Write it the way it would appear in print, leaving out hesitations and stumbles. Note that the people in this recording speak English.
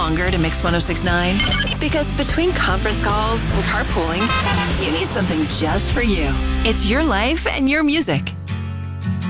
longer to Mix 1069? Because between conference calls and carpooling, you need something just for you. It's your life and your music.